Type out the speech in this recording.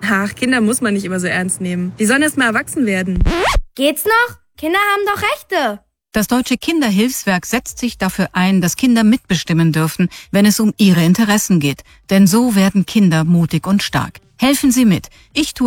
Ach, Kinder muss man nicht immer so ernst nehmen. Die sollen erst mal erwachsen werden. Geht's noch? Kinder haben doch Rechte. Das Deutsche Kinderhilfswerk setzt sich dafür ein, dass Kinder mitbestimmen dürfen, wenn es um ihre Interessen geht. Denn so werden Kinder mutig und stark. Helfen Sie mit. Ich tue